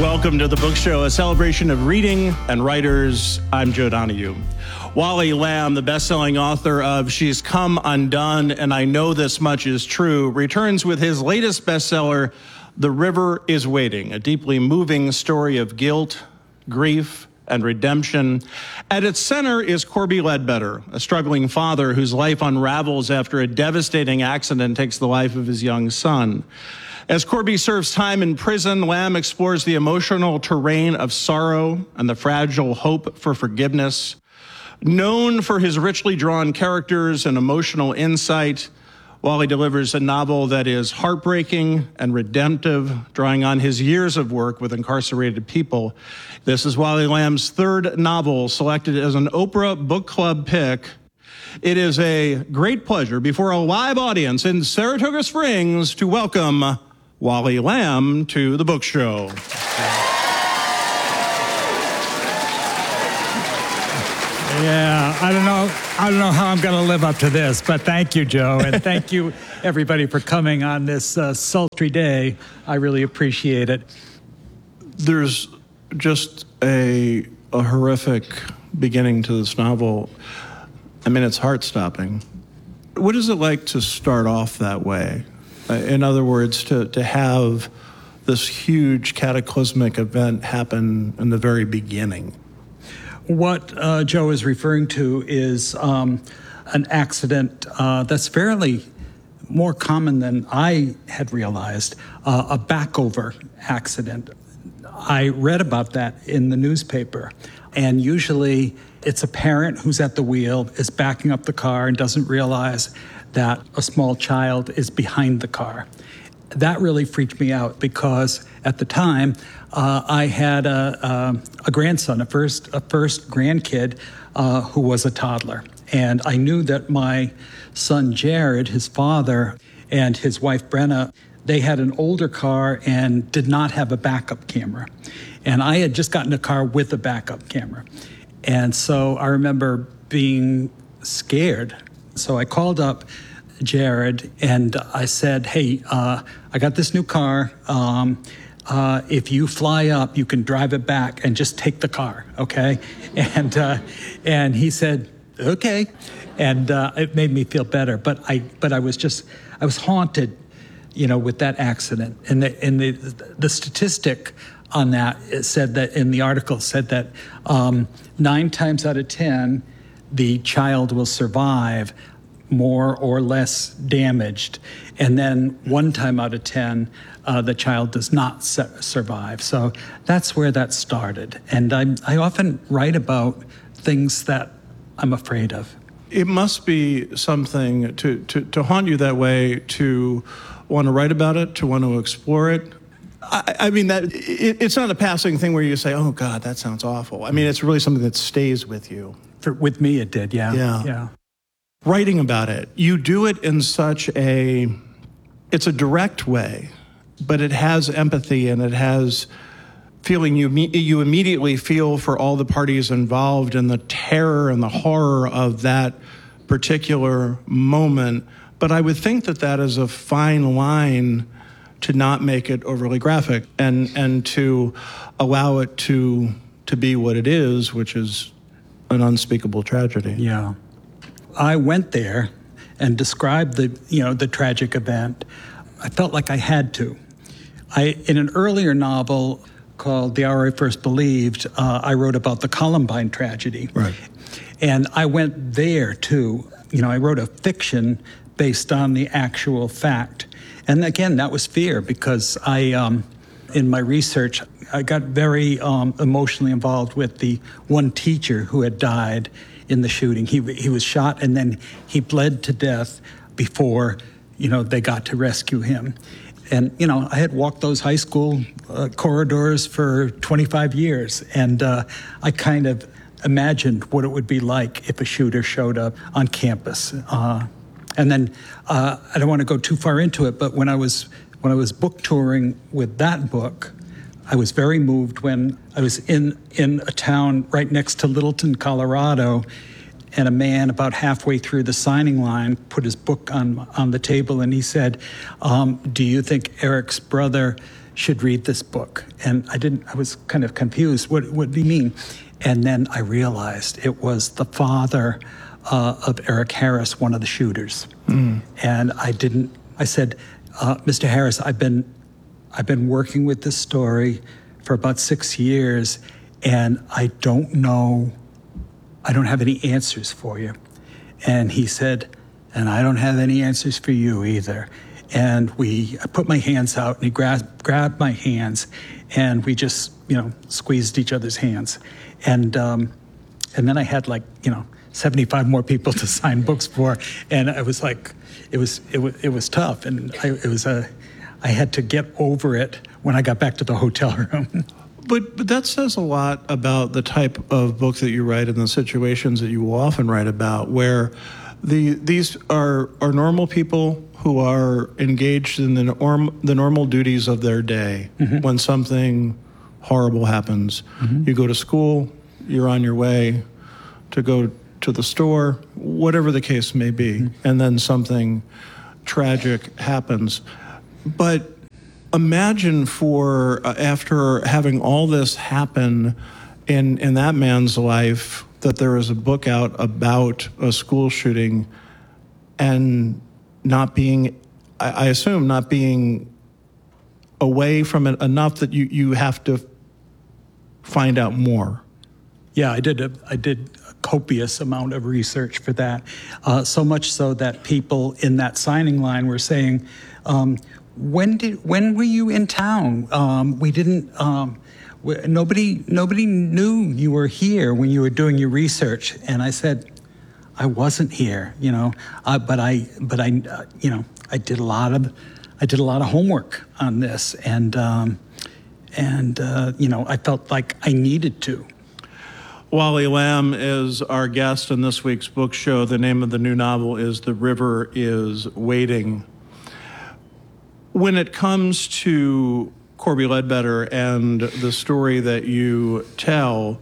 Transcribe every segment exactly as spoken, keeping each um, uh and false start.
Welcome to The Book Show, a celebration of reading and writers. I'm Joe Donahue. Wally Lamb, the best-selling author of She's Come Undone, and I Know This Much Is True, returns with his latest bestseller, The River is Waiting, a deeply moving story of guilt, grief, and redemption. At its center is Corby Ledbetter, a struggling father whose life unravels after a devastating accident takes the life of his young son. As Corby serves time in prison, Lamb explores the emotional terrain of sorrow and the fragile hope for forgiveness. Known for his richly drawn characters and emotional insight, Wally delivers a novel that is heartbreaking and redemptive, drawing on his years of work with incarcerated people. This is Wally Lamb's third novel, selected as an Oprah Book Club pick. It is a great pleasure, before a live audience in Saratoga Springs, to welcome Wally Lamb to The Book Show. Yeah, I don't know. I don't know how I'm going to live up to this, but thank you, Joe, and thank you, everybody, for coming on this uh, sultry day. I really appreciate it. There's just a a horrific beginning to this novel. I mean, it's heart-stopping. What is it like to start off that way? Uh, in other words, to, to have this huge cataclysmic event happen in the very beginning? What uh, Joe is referring to is um, an accident uh, that's fairly more common than I had realized, uh, a backover accident. I read about that in the newspaper, and usually it's a parent who's at the wheel, is backing up the car and doesn't realize that a small child is behind the car. That really freaked me out because at the time uh, I had a, a, a grandson, a first a first grandkid uh, who was a toddler. And I knew that my son Jared, his father, and his wife Brenna, they had an older car and did not have a backup camera. And I had just gotten a car with a backup camera. And so I remember being scared. So I called up Jared and I said, hey, uh, I got this new car. Um, uh, if you fly up, you can drive it back and just take the car, okay? And uh, and he said, okay. And uh, it made me feel better. But I but I was just, I was haunted, you know, with that accident. And the, and the, the statistic on that, it said that in the article said that um, nine times out of ten, the child will survive more or less damaged. And then one time out of ten, uh, the child does not su- survive. So that's where that started. And I, I often write about things that I'm afraid of. It must be something to, to, to haunt you that way, to want to write about it, to want to explore it. I, I mean, that it, it's not a passing thing where you say, oh, God, that sounds awful. I mean, it's really something that stays with you. For, with me, it did, yeah. Yeah. yeah. Writing about it, you do it in such a, it's a direct way, but it has empathy and it has feeling. You you immediately feel for all the parties involved and the terror and the horror of that particular moment. But I would think that that is a fine line to not make it overly graphic and, and to allow it to to be what it is, which is an unspeakable tragedy. Yeah. I went there and described the, you know, the tragic event. I felt like I had to. I, in an earlier novel called The Hour I First Believed, uh, I wrote about the Columbine tragedy. Right. And I went there too. You know, I wrote a fiction based on the actual fact. And again, that was fear because I, um, in my research, I got very um, emotionally involved with the one teacher who had died in the shooting. He he was shot and then he bled to death before, you know, they got to rescue him. And, you know, I had walked those high school uh, corridors for twenty-five years, and uh, I kind of imagined what it would be like if a shooter showed up on campus. Uh, and then uh, I don't want to go too far into it, but when I was when I was book touring with that book, I was very moved when I was in, in a town right next to Littleton, Colorado, and a man about halfway through the signing line put his book on on the table and he said, um, do you think Eric's brother should read this book. And I didn't, I was kind of confused. What, what do you mean? And then I realized it was the father uh, of Eric Harris, one of the shooters. Mm. And I didn't, I said, uh, Mister Harris, I've been, I've been working with this story for about six years, and I don't know, I don't have any answers for you. And he said, and I don't have any answers for you either. And we, I put my hands out, and he grabbed, grabbed my hands, and we just, you know, squeezed each other's hands. And um, and then I had like, you know, seventy-five more people to sign books for, and I was like, it was it was it was tough, and I, it was a, I had to get over it when I got back to the hotel room. But but that says a lot about the type of book that you write and the situations that you will often write about, where the these are are normal people who are engaged in the norm, the normal duties of their day. Mm-hmm. When something horrible happens, mm-hmm. you go to school, you're on your way to go to the store, whatever the case may be, mm-hmm. and then something tragic happens. But imagine for uh, after having all this happen in in that man's life, that there is a book out about a school shooting, and not being, I, I assume, not being away from it enough that you, you have to find out more. Yeah, I did a, I did a copious amount of research for that, uh, so much so that people in that signing line were saying, um, when did when were you in town? Um, we didn't. Um, we, nobody nobody knew you were here when you were doing your research. And I said, I wasn't here, you know. Uh, but I but I uh, you know I did a lot of I did a lot of homework on this, and um, and uh, you know I felt like I needed to. Wally Lamb is our guest in this week's book show. The name of the new novel is The River is Waiting. When it comes to Corby Ledbetter and the story that you tell,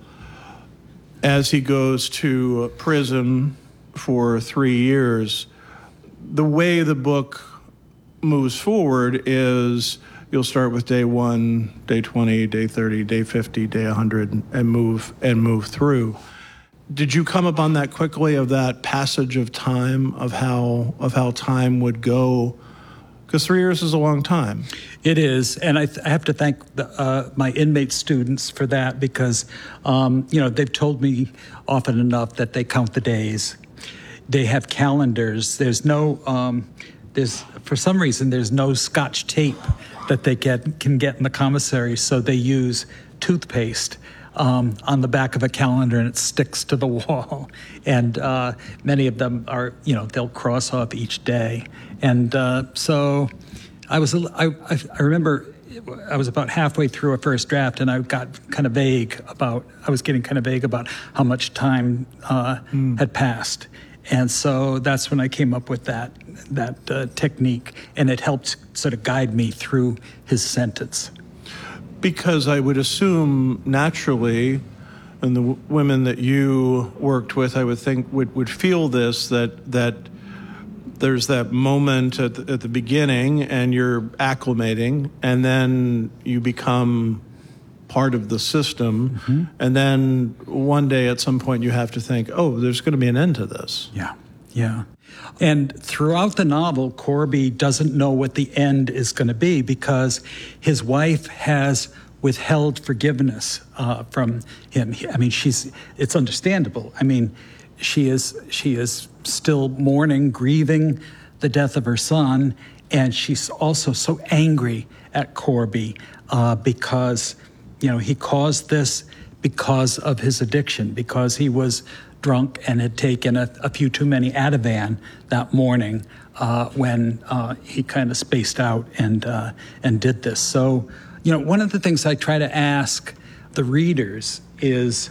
as he goes to prison for three years, the way the book moves forward is you'll start with day one, day twenty, day thirty, day fifty, day one hundred, and move and move through. Did you come upon that quickly, of that passage of time, of how of how time would go? Because three years is a long time. It is, and I, th- I have to thank the, uh, my inmate students for that, because um, you know they've told me often enough that they count the days. They have calendars. There's no, um, there's for some reason there's no Scotch tape that they get can get in the commissary, so they use toothpaste um, on the back of a calendar, and it sticks to the wall. And uh, many of them are, you know, they'll cross off each day. And uh, so I was, I, I remember I was about halfway through a first draft, and I got kind of vague about, I was getting kind of vague about how much time uh, mm. had passed. And so that's when I came up with that, that uh, technique, and it helped sort of guide me through his sentence. Because I would assume naturally, and the w- women that you worked with, I would think would, would feel this, that that there's that moment at the, at the beginning, and you're acclimating, and then you become part of the system, mm-hmm. and then one day at some point you have to think, oh, there's going to be an end to this. Yeah, yeah. And throughout the novel, Corby doesn't know what the end is going to be, because his wife has withheld forgiveness uh, from him. I mean, she's, it's understandable. I mean, she is, she is still mourning, grieving the death of her son, and she's also so angry at Corby uh, because, you know, he caused this because of his addiction, because he was drunk and had taken a, a few too many Ativan that morning uh, when uh, he kind of spaced out and uh, and did this. So, you know, one of the things I try to ask the readers is,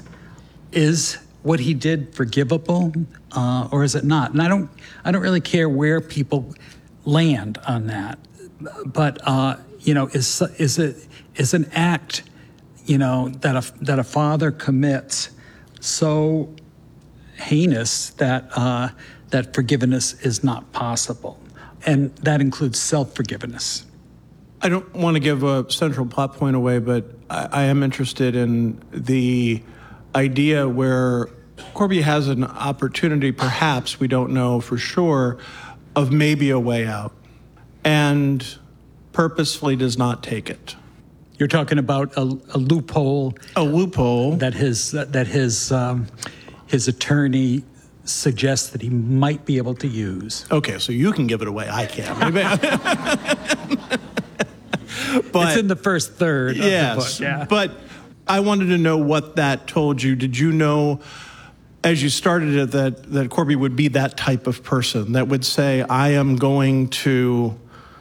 is what he did forgivable, uh, or is it not? And I don't, I don't really care where people land on that, but uh, you know, is is it is an act, you know, that a that a father commits so heinous that uh, that forgiveness is not possible, and that includes self-forgiveness. I don't want to give a central plot point away, but I, I am interested in the idea where Corby has an opportunity, perhaps, we don't know for sure, of maybe a way out, and purposefully does not take it. You're talking about a, a loophole. A loophole that his that his um, his attorney suggests that he might be able to use. Okay, so you can give it away. I can't. But it's in the first third. Yes, of the book. Yeah. But I wanted to know what that told you. Did you know, as you started it, that that Corby would be that type of person that would say, "I am going to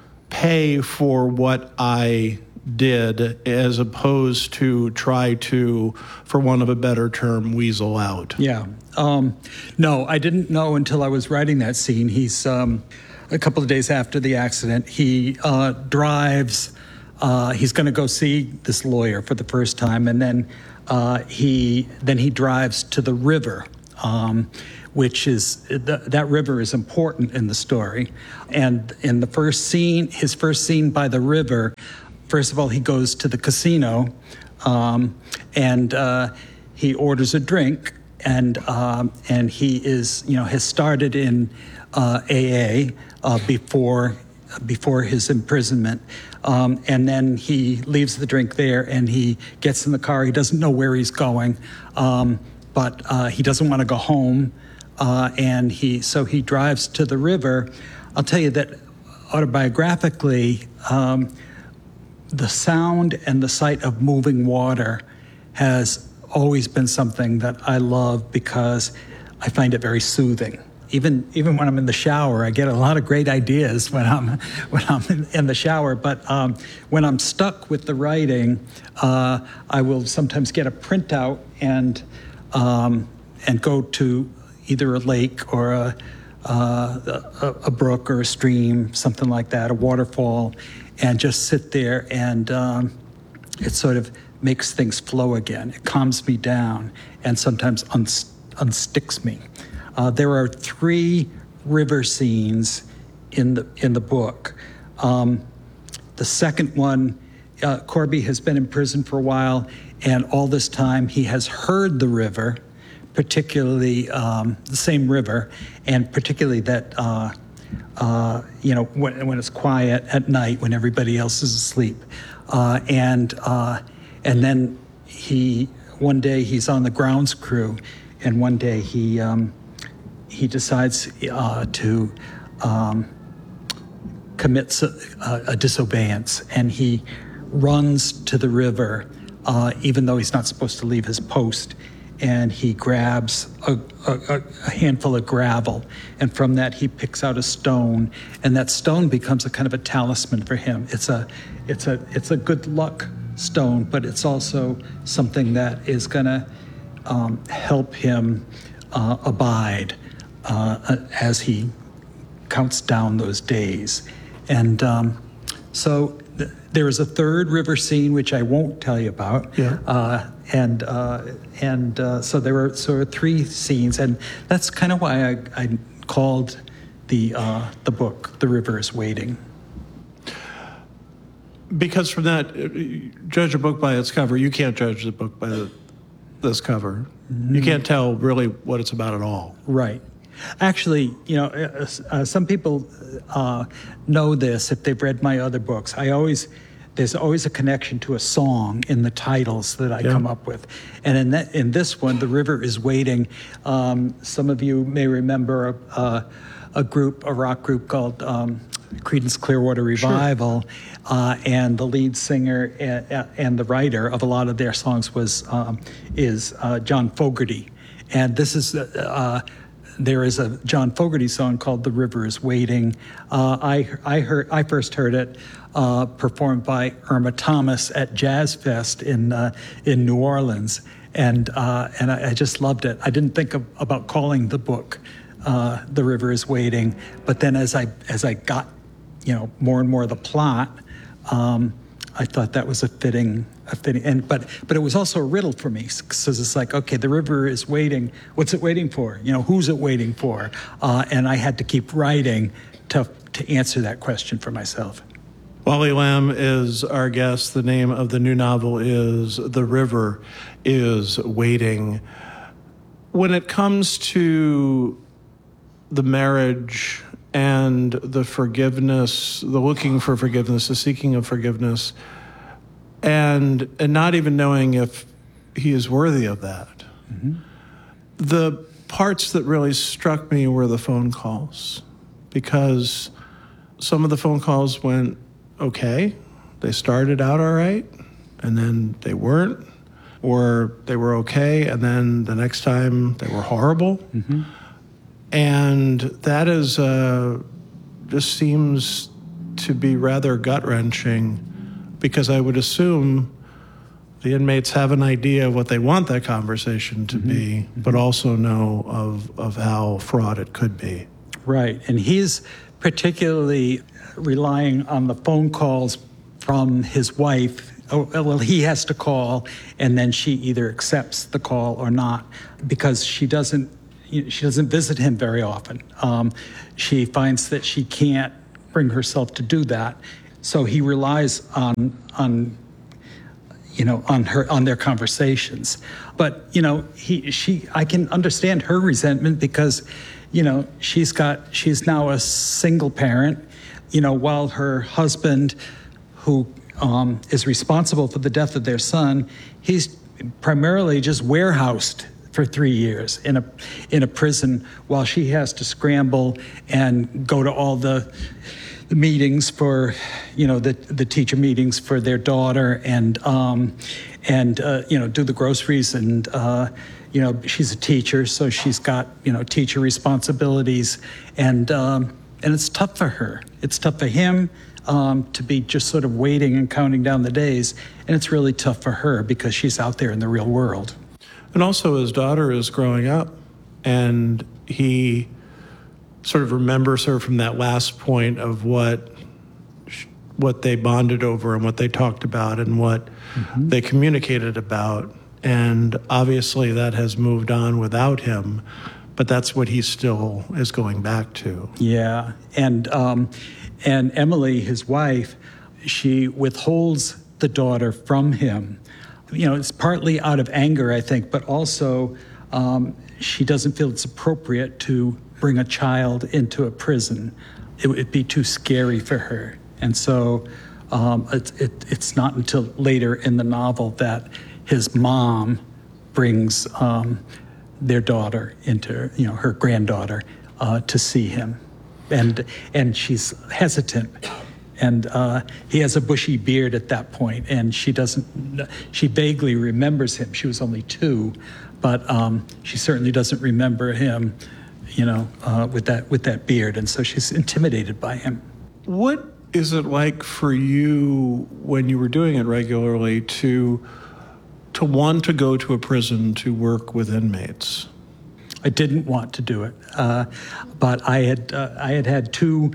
pay for what I did," as opposed to try to, for want of a better term, weasel out? Yeah. Um, no, I didn't know until I was writing that scene. He's um, a couple of days after the accident. He uh, drives. Uh, he's going to go see this lawyer for the first time, and then uh, he then he drives to the river, um, which is th- that river is important in the story. And in the first scene, his first scene by the river. First of all, he goes to the casino, um, and uh, he orders a drink, and um, and he is, you know, has started in uh, A A uh, before before his imprisonment, um, and then he leaves the drink there, and he gets in the car. He doesn't know where he's going, um, but uh, he doesn't want to go home, uh, and he so he drives to the river. I'll tell you that autobiographically. Um, The sound and the sight of moving water has always been something that I love because I find it very soothing. Even even when I'm in the shower, I get a lot of great ideas when I'm when I'm in, in the shower. But um, when I'm stuck with the writing, uh, I will sometimes get a printout and um, and go to either a lake or a, uh, a a brook or a stream, something like that, a waterfall. And just sit there, and um, it sort of makes things flow again. It calms me down, and sometimes uns- unsticks me. Uh, there are three river scenes in the in the book. Um, the second one, uh, Corby has been in prison for a while, and all this time he has heard the river, particularly um, the same river, and particularly that. Uh, Uh, you know, when, when it's quiet at night, when everybody else is asleep, uh, and uh, and then he one day he's on the grounds crew, and one day he um, he decides uh, to um, commit a, a disobeyance, and he runs to the river, uh, even though he's not supposed to leave his post. And he grabs a, a, a handful of gravel, and from that he picks out a stone, and that stone becomes a kind of a talisman for him. It's a, it's a, it's a good luck stone, but it's also something that is going to um, help him uh, abide uh, as he counts down those days. And um, so th- there is a third river scene which I won't tell you about. Yeah. Uh, and uh, and uh, so there were sort of three scenes, and that's kind of why I, I called the uh, the book "The River is Waiting." Because from that, judge a book by its cover. You can't judge the book by the, this cover. Mm-hmm. You can't tell really what it's about at all. Right. Actually, you know, uh, uh, some people uh, know this if they've read my other books. I always, there's always a connection to a song in the titles that I yeah. come up with. And in that, in this one, The River is Waiting. Um, some of you may remember a, a, a group, a rock group called um, Creedence Clearwater Revival. Sure. Uh, and the lead singer and, and the writer of a lot of their songs was um, is uh, John Fogerty. And this is... Uh, There is a John Fogerty song called "The River Is Waiting." Uh, I I heard I first heard it uh, performed by Irma Thomas at Jazz Fest in uh, in New Orleans, and uh, and I, I just loved it. I didn't think of, about calling the book uh, "The River Is Waiting," but then as I as I got you know more and more of the plot, um, I thought that was a fitting. A fitting and but but it was also a riddle for me, because it's like, okay, the river is waiting. What's it waiting for? You know, who's it waiting for? Uh, and I had to keep writing to to answer that question for myself. Wally Lamb is our guest. The name of the new novel is The River is Waiting. When it comes to the marriage and the forgiveness, the looking for forgiveness, the seeking of forgiveness, and and not even knowing if he is worthy of that. Mm-hmm. The parts that really struck me were the phone calls, because some of the phone calls went okay. They started out all right, and then they weren't, or they were okay, and then the next time they were horrible. Mm-hmm. And that is uh, just seems to be rather gut-wrenching, because I would assume the inmates have an idea of what they want that conversation to mm-hmm. be, mm-hmm. but also know of, of how fraught it could be. Right, and he's particularly relying on the phone calls from his wife. Oh, well, he has to call, and then she either accepts the call or not, because she doesn't she doesn't visit him very often. Um, she finds that she can't bring herself to do that, so he relies on on you know on her on their conversations. But you know, he she I can understand her resentment, because you know she's got she's now a single parent. You know, while her husband, who um, is responsible for the death of their son, he's primarily just warehoused for three years in a in a prison, while she has to scramble and go to all the, the meetings for, you know, the the teacher meetings for their daughter, and um, and uh, you know, do the groceries, and uh, you know, she's a teacher, so she's got, you know, teacher responsibilities, and um, and it's tough for her. It's tough for him um, to be just sort of waiting and counting down the days, and it's really tough for her because she's out there in the real world. And also his daughter is growing up, and he sort of remembers her from that last point of what what they bonded over and what they talked about and what mm-hmm. they communicated about. And obviously that has moved on without him, but that's what he still is going back to. Yeah, and um, and Emily, his wife, she withholds the daughter from him. You know, it's partly out of anger, I think, but also um, she doesn't feel it's appropriate to bring a child into a prison. It would be too scary for her. And so um, it, it, it's not until later in the novel that his mom brings um, their daughter into, you know, her granddaughter uh, to see him. And, and she's hesitant. And uh, he has a bushy beard at that point, and she doesn't, she vaguely remembers him. She was only two, but um, she certainly doesn't remember him, you know, uh, with that with that beard, and so she's intimidated by him. What is it like for you when you were doing it regularly to to want to go to a prison to work with inmates? I didn't want to do it, uh, but I had uh, I had had two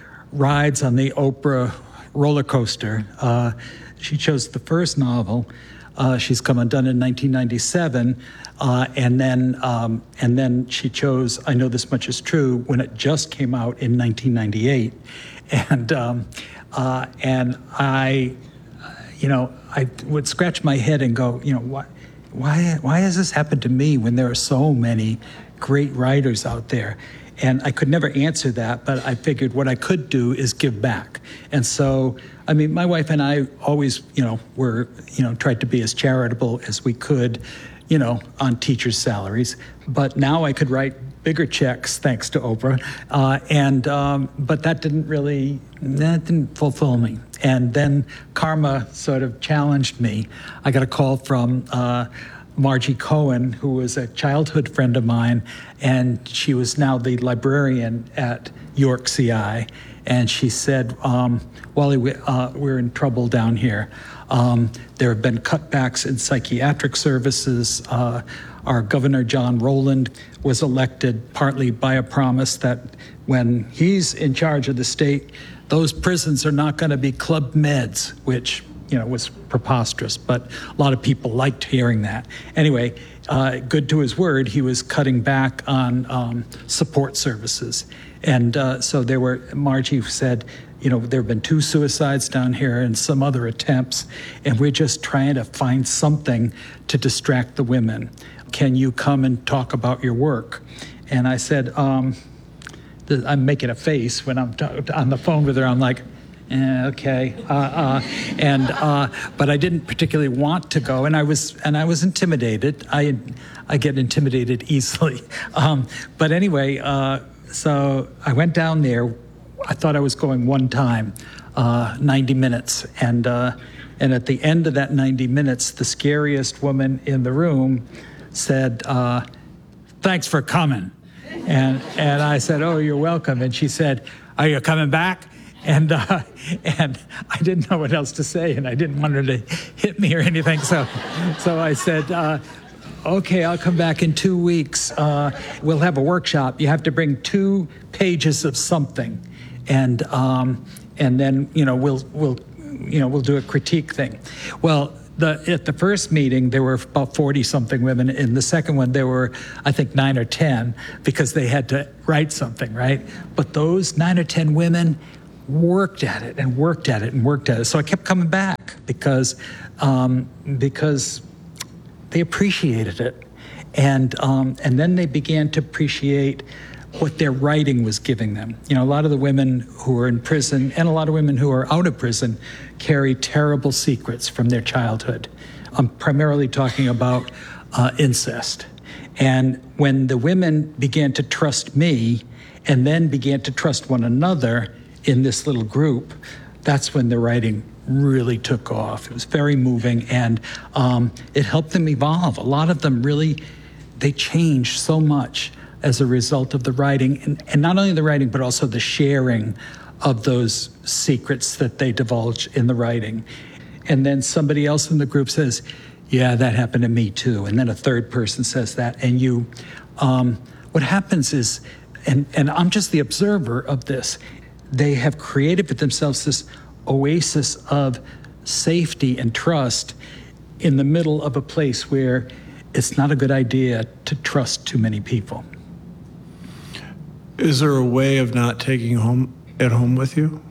rides on the Oprah roller coaster. Uh, she chose the first novel, uh, She's Come Undone, in nineteen ninety-seven, uh, and then um, and then she chose I Know This Much Is True when it just came out in nineteen ninety-eight, and um, uh, and I, you know, I would scratch my head and go, you know, why, why, why has this happened to me when there are so many great writers out there? And I could never answer that, but I figured what I could do is give back. And so, I mean, my wife and I always, you know, were, you know, tried to be as charitable as we could, you know, on teachers' salaries. But now I could write bigger checks thanks to Oprah. Uh, and um, but that didn't really, that didn't fulfill me. And then karma sort of challenged me. I got a call from uh, Margie Cohen, who was a childhood friend of mine, and she was now the librarian at York C I. And she said, um, Wally, we, uh, we're in trouble down here. Um, there have been cutbacks in psychiatric services. Uh, our governor, John Rowland, was elected partly by a promise that when he's in charge of the state, those prisons are not going to be club meds, which, you know, was preposterous, but a lot of people liked hearing that. Anyway, uh, good to his word, he was cutting back on um, support services. And uh, so there were, Margie said, you know, there have been two suicides down here and some other attempts, and we're just trying to find something to distract the women. Can you come and talk about your work? And I said, um, th- I'm making a face when I'm t- on the phone with her. I'm like, eh, okay, uh, uh, and uh, but I didn't particularly want to go, and I was and I was intimidated. I I get intimidated easily, um, but anyway, uh, so I went down there. I thought I was going one time, uh, ninety minutes, and uh, and at the end of that ninety minutes, the scariest woman in the room said, uh, "Thanks for coming," and and I said, "Oh, you're welcome," and she said, "Are you coming back?" And uh, and I didn't know what else to say, and I didn't want her to hit me or anything. So, so I said, uh, "Okay, I'll come back in two weeks. Uh, we'll have a workshop. You have to bring two pages of something, and um, and then you know we'll we'll you know we'll do a critique thing." Well, the at the first meeting there were about forty something women. In the second one there were I think nine or ten because they had to write something, right? But those nine or ten women worked at it and worked at it and worked at it. So I kept coming back because um, because they appreciated it, and um, and then they began to appreciate what their writing was giving them. You know, a lot of the women who are in prison and a lot of women who are out of prison carry terrible secrets from their childhood. I'm primarily talking about uh, incest. And when the women began to trust me and then began to trust one another in this little group, that's when the writing really took off. It was very moving, and um, it helped them evolve. A lot of them really, they changed so much as a result of the writing, and, and not only the writing, but also the sharing of those secrets that they divulge in the writing. And then somebody else in the group says, "Yeah, that happened to me too." And then a third person says that, and you, um, what happens is, and, and I'm just the observer of this, they have created for themselves this oasis of safety and trust in the middle of a place where it's not a good idea to trust too many people. Is there a way of not taking home it home with you?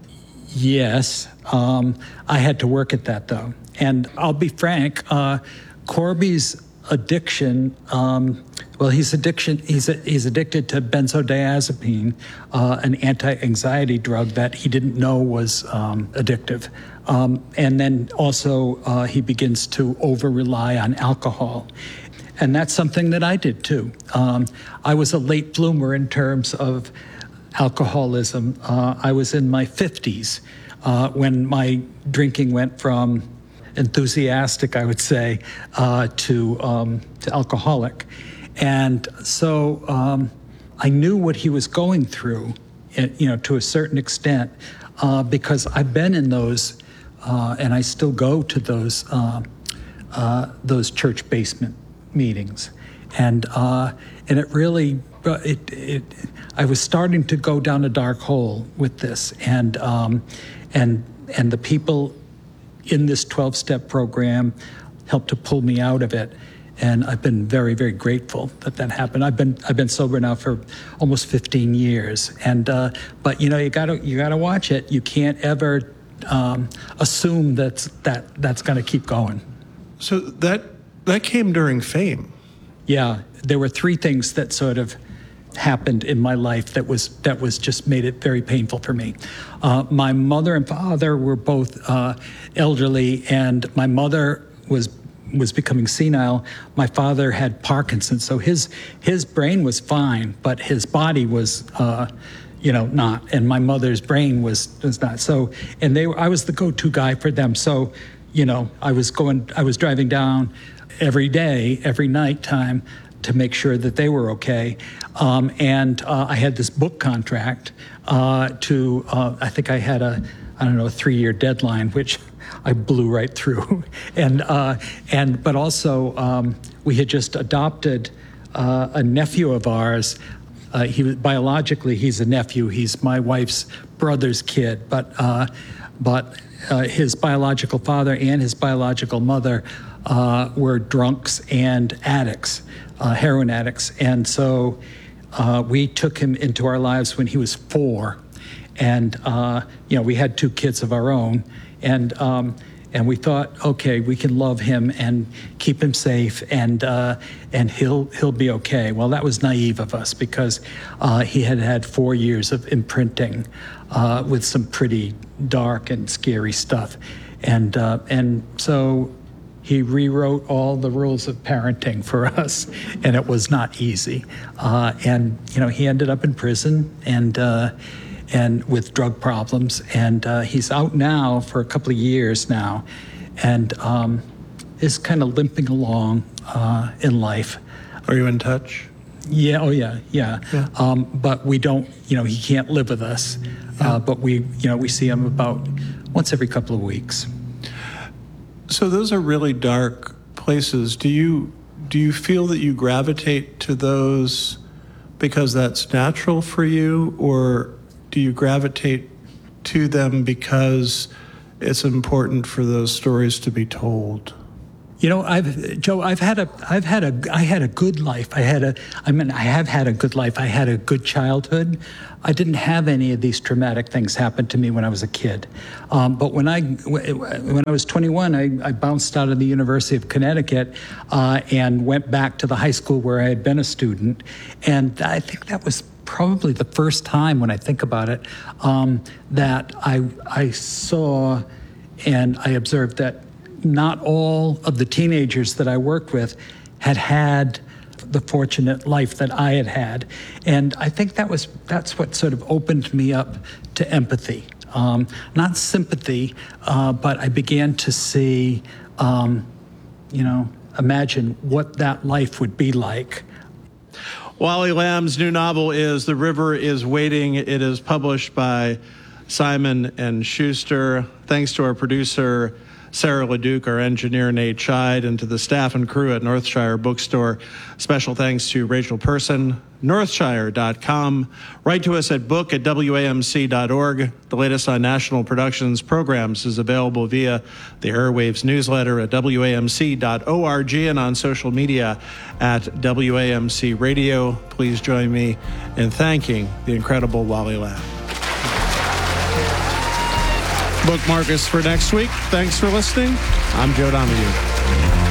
Yes. Um, I had to work at that, though. And I'll be frank, uh, Corby's addiction, um, well, he's addiction. He's a, he's addicted to benzodiazepine, uh, an anti-anxiety drug that he didn't know was um, addictive. Um, and then also uh, he begins to over-rely on alcohol. And that's something that I did too. Um, I was a late bloomer in terms of alcoholism. Uh, I was in my fifties uh, when my drinking went from enthusiastic, I would say, uh, to um, to alcoholic. And so um, I knew what he was going through, you know, to a certain extent, uh, because I've been in those, uh, and I still go to those uh, uh, those church basement meetings, and uh, and it really, it, it I was starting to go down a dark hole with this, and um, and and the people in this twelve-step program helped to pull me out of it. And I've been very, very grateful that that happened. I've been I've been sober now for almost fifteen years, and uh, but you know you gotta you gotta watch it. You can't ever um, assume that's that that's going to keep going. So that that came during fame. Yeah, there were three things that sort of happened in my life that was that was just made it very painful for me. Uh, my mother and father were both uh, elderly, and my mother was. was becoming senile. My father had Parkinson's, so his his brain was fine, but his body was, uh, you know, not. And my mother's brain was was not. So, and they were, I was the go-to guy for them. So, you know, I was going, I was driving down every day, every night time to make sure that they were okay. Um, and uh, I had this book contract uh, to. Uh, I think I had a, I don't know, a three-year deadline, which I blew right through, and uh, and but also um, we had just adopted uh, a nephew of ours. Uh, he was biologically he's a nephew. He's my wife's brother's kid, but uh, but uh, his biological father and his biological mother uh, were drunks and addicts, uh, heroin addicts, and so uh, we took him into our lives when he was four. and uh, you know, we had two kids of our own, and um, and we thought, okay, we can love him and keep him safe, and uh, and he'll he'll be okay. Well, that was naive of us, because uh, he had had four years of imprinting uh, with some pretty dark and scary stuff, and uh, and so he rewrote all the rules of parenting for us, and it was not easy. Uh, and you know, he ended up in prison, and. Uh, and with drug problems, and uh, he's out now for a couple of years now, and um, is kind of limping along uh, in life. Are you in touch? Yeah, oh yeah, yeah. Yeah. Um, but we don't, you know, he can't live with us, Yeah. uh, but we, you know, we see him about once every couple of weeks. So those are really dark places. Do you do you feel that you gravitate to those because that's natural for you, or do you gravitate to them because it's important for those stories to be told? You know, I've Joe, I've had a, I've had a, I had a good life. I had a, I mean, I have had a good life. I had a good childhood. I didn't have any of these traumatic things happen to me when I was a kid. Um, but when I, when I was twenty-one, I, I bounced out of the University of Connecticut uh, and went back to the high school where I had been a student, and I think that was probably the first time, when I think about it, um, that I I saw and I observed that not all of the teenagers that I worked with had had the fortunate life that I had had, and I think that was that's what sort of opened me up to empathy, um, not sympathy, uh, but I began to see, um, you know, imagine what that life would be like. Wally Lamb's new novel is The River is Waiting. It is published by Simon and Schuster. Thanks to our producer, Sarah LeDuc, our engineer, Nate Scheid, and to the staff and crew at Northshire Bookstore. Special thanks to Rachel Person, northshire dot com. Write to us at book at W A M C dot org. The latest on National Productions programs is available via the Airwaves newsletter at W A M C dot org and on social media at W A M C Radio. Please join me in thanking the incredible Wally Lamb. Bookmark us for next week. Thanks for listening. I'm Joe Donahue.